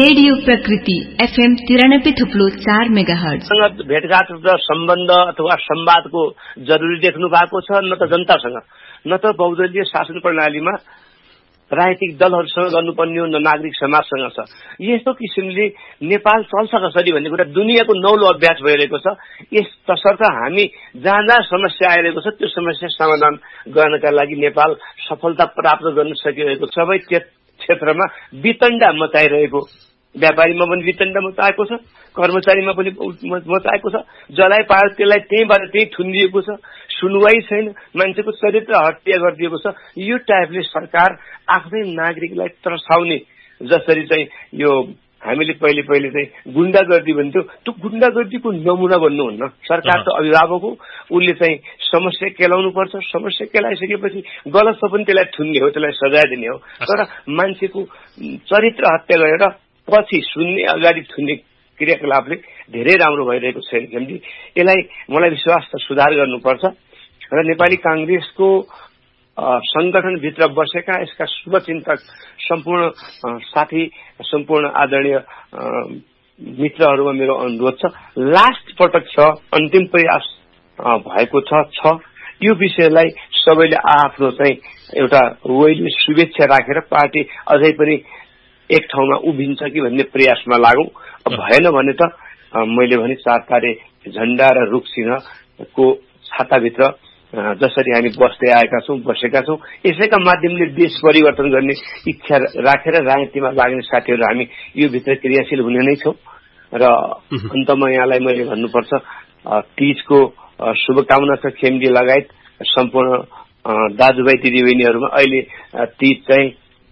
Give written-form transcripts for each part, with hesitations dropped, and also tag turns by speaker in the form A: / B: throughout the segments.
A: Radio प्रकृति FM 93.4 megahertz
B: भेटघाट र सम्बन्ध अथवा संवादको जरुरी देख्नु भएको छ, न त जनतासँग न त बहुदलीय शासन प्रणालीमा राजनीतिक दलहरूसँग गर्नुपर्ने हो, न नागरिक समाजसँग छ। यस्तो किसिमले नेपाल चल्छ कसरी भन्ने कुरा दुनियाँको नौलो अभ्यास भइरहेको छ। तसर्थ हामी जहाँ जहाँ समस्या आइरहेको छ त्यो समस्या समाधान गर्नका लागि नेपाल सफलता प्राप्त गर्न सकिरहेको छ। सबै क्षेत्रमा वितण्डा मचाइरहेको, व्यापारीमा पनि वितण्डा मचाएको छ, कर्मचारीमा पनि मचाएको छ, जसलाई पायो त्यसलाई त्यहीँबाट त्यही थुनिएको छ, सुनवाई छैन, मान्छेको चरित्र हत्या गरिदिएको छ। यो टाइपले सरकार आफ्नै नागरिकलाई त्रसाउने, जसरी चाहिँ यो हामीले पहिले चाहिँ गुण्डागर्दी भन्थ्यो, त्यो गुण्डागर्दीको नमुना भन्नुहुन्न। सरकार त अभिभावक हो, उसले चाहिँ समस्या केलाउनु पर्छ, समस्या केलाइसकेपछि गलत छ पनि त्यसलाई थुन्ने हो, त्यसलाई सजाय दिने हो। तर मान्छेको चरित्र हत्या गरेर पछि सुन्ने अगाडि थुन्ने क्रियाकलापले धेरै राम्रो भइरहेको छैन। किनकि यसलाई मलाई विश्वास त सुधार गर्नुपर्छ र नेपाली कांग्रेसको संगठनभित्र बसेका यसका शुभचिन्तक सम्पूर्ण साथी, सम्पूर्ण आदरणीय मित्रहरूमा मेरो अनुरोध छ, लास्ट पटक छ, अन्तिम प्रयास भएको छ। यो विषयलाई सबैले आफ्नो चाहिँ एउटा वेलमा शुभेच्छा राखेर पार्टी अझै पनि एक ठाउँमा उभिन्छ कि भन्ने प्रयासमा लागौं। भएन भने त मैले भने 4 तारे झण्डा र रुखसिंहको छाताभित्र जसरी हामी बसेका छौं, यसैका माध्यमले देश परिवर्तन गर्ने इच्छा राखेर राजनीतिमा लाग्ने साथीहरू हामी यो भित्र क्रियाशील हुने नै छौं। र अन्तमा यहाँलाई मैले भन्नुपर्छ, तीजको शुभकामना छ खेमजी लगायत सम्पूर्ण दाजुभाइ दिदीबहिनीहरूमा। अहिले तीज चाहिँ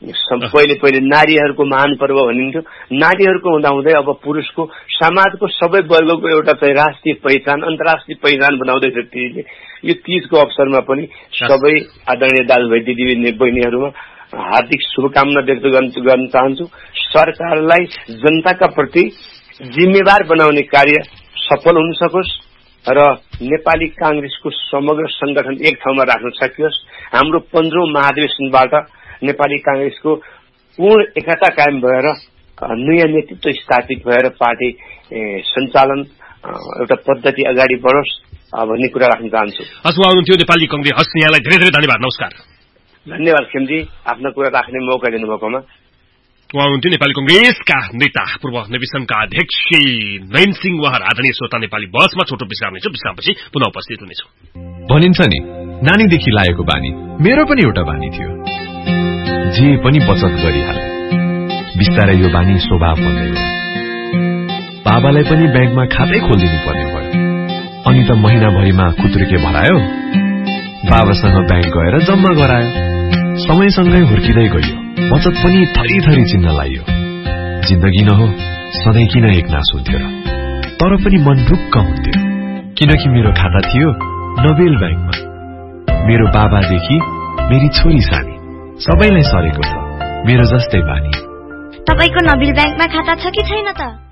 B: पहिले नारीहरूको महान पर्व भनिन्थ्यो, नारीहरूको हुँदाहुँदै अब पुरुषको, समाजको सबै वर्गको एउटा चाहिँ राष्ट्रिय पहिचान, अन्तर्राष्ट्रिय पहिचान बनाउँदैछ तीजले। यो तीजको अवसरमा पनि सबै आदरणीय दाजुभाइ दिदीबहिनीहरूमा हार्दिक शुभकामना व्यक्त गर्न चाहन्छु। सरकारलाई जनताका प्रति जिम्मेवार बनाउने कार्य सफल हुन सकोस् र नेपाली कांग्रेसको समग्र संगठन एक ठाउँमा राख्न सकियोस्। हाम्रो 15औं महाधिवेशनबाट नेपाली कांग्रेसको पूर्ण एकता कायम भएर नयाँ नेतृत्व स्थापित भएर पार्टी सञ्चालन एउटा पद्धति अगाडि बढोस् भन्ने कुरा राख्न चाहन्छु।
C: हस्, उहाँ हुनुहुन्थ्यो नेपाली कांग्रेस। हस्, यहाँलाई धेरै धेरै धन्यवाद। नमस्कार।
B: धन्यवाद खेमजी, आफ्नो कुरा राख्ने मौका दिनुभएकोमा।
C: उहाँ हुनुहुन्थ्यो नेपाली कांग्रेसका नेता पूर्व नेविसमका अध्यक्ष नयन सिंह वहार। आदरणीय श्रोता, नेपाली बसमा छोटो विश्राम लिन्छौँ, विश्रामपछि पुनः उपस्थित हुनेछौँ।
D: भनिन्छ नि, नानीदेखि लागेको बानी मेरो पनि एउटा बानी थियो, जे पनि बचत गरिहाले। बिस्तारै यो बानी स्वभाव बन्दै गयो। बाबालाई पनि ब्याङ्कमा खातै खोलिदिनु पर्ने भयो। अनि त महिनाभरिमा खुत्रुके भरायो, बाबासँग ब्याङ्क गएर जम्मा गरायो। समयसँगै हुर्किँदै गयो, बचत पनि थरी चिन्न लाग्यो। जिन्दगी न हो, सधैँ किन एकनास हुन्थ्यो र? तर पनि मन ढुक्क हुन्थ्यो, किनकि मेरो खाता थियो नोबेल ब्याङ्कमा। मेरो बाबादेखि मेरी छोरी सानी सबैलाई सरेको छ मेरो जस्तै बानी।
E: तपाईको नोबेल ब्याङ्कमा खाता छ कि छैन त?